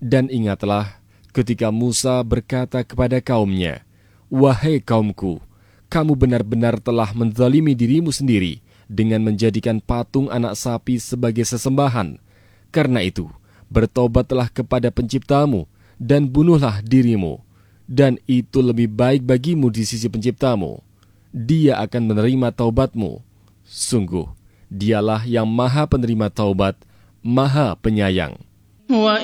Dan ingatlah ketika Musa berkata kepada kaumnya, "Wahai kaumku, kamu benar-benar telah menzalimi dirimu sendiri dengan menjadikan patung anak sapi sebagai sesembahan. Karena itu, bertobatlah kepada penciptamu dan bunuhlah dirimu. Dan itu lebih baik bagimu di sisi penciptamu. Dia akan menerima taubatmu. Sungguh, dialah yang maha penerima taubat, maha penyayang."